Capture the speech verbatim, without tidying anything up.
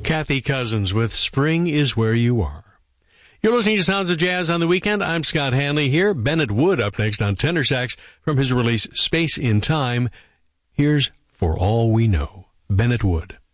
Kathy Cousins with Spring is Where You Are. You're listening to Sounds of Jazz on the Weekend. I'm Scott Hanley here. Bennett Wood up next on tenor sax from his release Space in Time. Here's For All We Know, Bennett Wood.